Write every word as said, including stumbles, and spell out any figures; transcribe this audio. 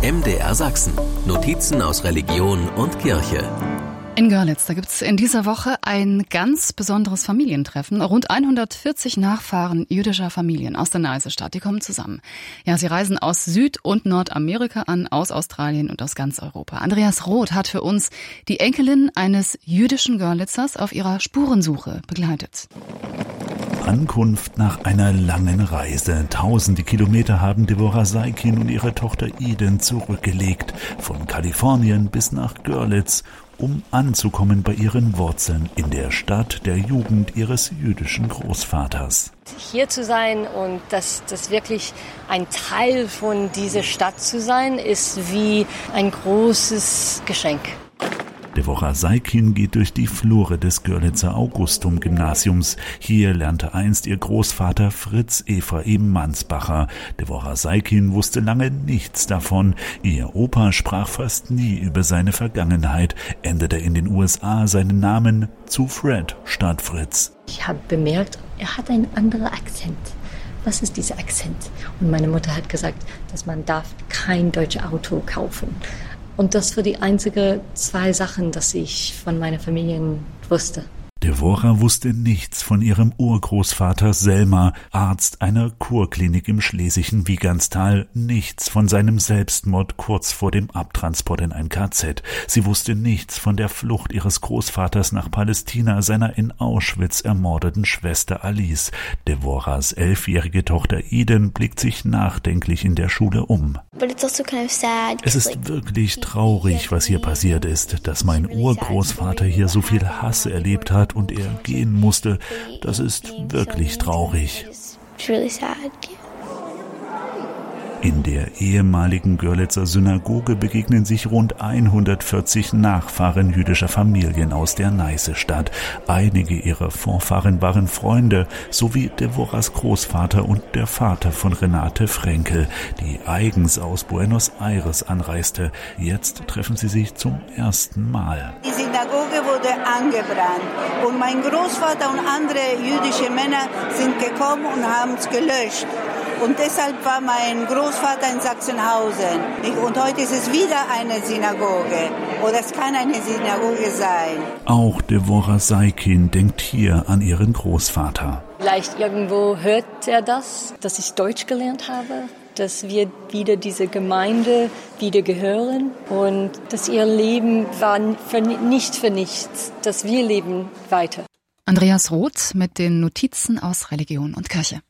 M D R Sachsen. Notizen aus Religion und Kirche. In Görlitz, da gibt's in dieser Woche ein ganz besonderes Familientreffen. Rund hundertvierzig Nachfahren jüdischer Familien aus der Neisestadt, die kommen zusammen. Ja, sie reisen aus Süd- und Nordamerika an, aus Australien und aus ganz Europa. Andreas Roth hat für uns die Enkelin eines jüdischen Görlitzers auf ihrer Spurensuche begleitet. Ankunft nach einer langen Reise. Tausende Kilometer haben Devorah Seikin und ihre Tochter Eden zurückgelegt. Von Kalifornien bis nach Görlitz, um anzukommen bei ihren Wurzeln in der Stadt der Jugend ihres jüdischen Großvaters. Hier zu sein und das, das wirklich ein Teil von dieser Stadt zu sein, ist wie ein großes Geschenk. Devorah Seikin geht durch die Flure des Görlitzer Augustum-Gymnasiums. Hier lernte einst ihr Großvater Fritz Ephraim Mansbacher. Devorah Seikin wusste lange nichts davon. Ihr Opa sprach fast nie über seine Vergangenheit, änderte in den U S A seinen Namen zu Fred statt Fritz. Ich habe bemerkt, er hat einen anderen Akzent. Was ist dieser Akzent? Und meine Mutter hat gesagt, dass man darf kein deutsches Auto kaufen. Und das war die einzige zwei Sachen, dass ich von meiner Familie wusste. Devorah wusste nichts von ihrem Urgroßvater Selma, Arzt einer Kurklinik im schlesischen Wiegernstal, nichts von seinem Selbstmord kurz vor dem Abtransport in ein K Z. Sie wusste nichts von der Flucht ihres Großvaters nach Palästina, seiner in Auschwitz ermordeten Schwester Alice. Devorahs elfjährige Tochter Eden blickt sich nachdenklich in der Schule um. Es ist wirklich traurig, was hier passiert ist, dass mein Urgroßvater hier so viel Hass erlebt hat und er gehen musste. Das ist wirklich traurig. In der ehemaligen Görlitzer Synagoge begegnen sich rund hundertvierzig Nachfahren jüdischer Familien aus der Neisestadt. Einige ihrer Vorfahren waren Freunde, sowie Devorahs Großvater und der Vater von Renate Frenkel, die eigens aus Buenos Aires anreiste. Jetzt treffen sie sich zum ersten Mal. Die Synagoge wurde angebrannt und mein Großvater und andere jüdische Männer sind gekommen und haben es gelöscht. Und deshalb war mein Großvater in Sachsenhausen. Und heute ist es wieder eine Synagoge. Oder es kann eine Synagoge sein. Auch Devorah Seikin denkt hier an ihren Großvater. Vielleicht irgendwo hört er das, dass ich Deutsch gelernt habe, dass wir wieder diese Gemeinde wieder gehören und dass ihr Leben war für nicht für nichts, dass wir leben weiter. Andreas Roth mit den Notizen aus Religion und Kirche.